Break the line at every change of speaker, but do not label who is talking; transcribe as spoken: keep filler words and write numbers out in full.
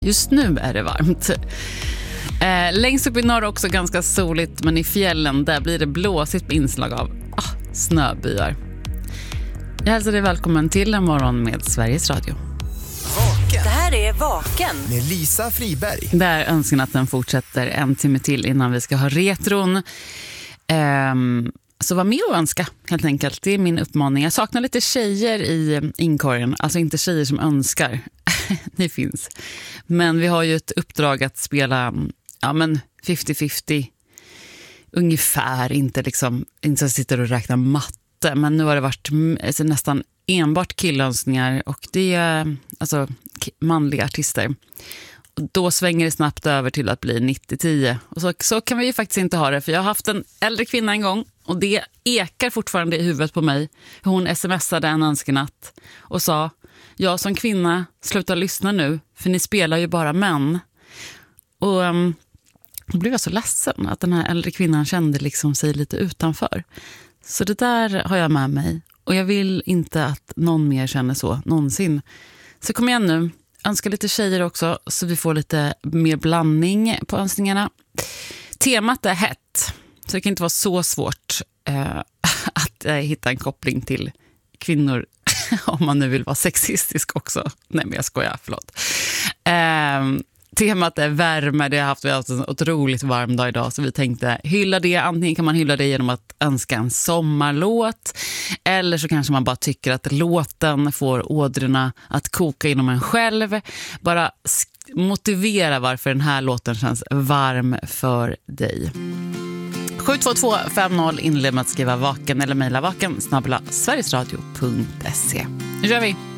Just nu är det varmt. Eh, längst upp i norr också ganska soligt, men i fjällen där blir det blåsigt med inslag av ah, snöbyar. Jag hälsar dig välkommen till en morgon med Sveriges Radio.
Vaken. Det här är Vaken
med Lisa Friberg.
Där önskar att den fortsätter en timme till innan vi ska ha retron. Eh, så var med och önska helt enkelt. Det är min uppmaning. Jag saknar lite tjejer i inkorgen. Alltså inte tjejer som önskar. Det finns. Men vi har ju ett uppdrag att spela ja, men femtio femtio ungefär. Inte liksom inte så sitter och räknar matte. Men nu har det varit alltså, nästan enbart killönskningar. Och det är alltså manliga artister. Och då svänger det snabbt över till att bli nittio tio. Och så, så kan vi ju faktiskt inte ha det. För jag har haft en äldre kvinna en gång. Och det ekar fortfarande i huvudet på mig. Hon smsade en önskenatt och sa: jag som kvinna, sluta lyssna nu. För ni spelar ju bara män. Och um, då blev jag så ledsen att den här äldre kvinnan kände liksom sig lite utanför. Så det där har jag med mig. Och jag vill inte att någon mer känner så någonsin. Så kom igen nu. Önska lite tjejer också så vi får lite mer blandning på önskningarna. Temat är hett. Så det kan inte vara så svårt eh, att eh, hitta en koppling till kvinnor om man nu vill vara sexistisk också. Nej men jag skojar, förlåt. Eh, temat är värme. Det har haft, vi har haft en otroligt varm dag idag så vi tänkte hylla det. Antingen kan man hylla det genom att önska en sommarlåt. Eller så kanske man bara tycker att låten får ådrorna att koka inom en själv. Bara motivera varför den här låten känns varm för dig. sju två två fem noll inled med att skriva vaken eller mejla vaken snabbla sverigesradio punkt se. Nu kör vi!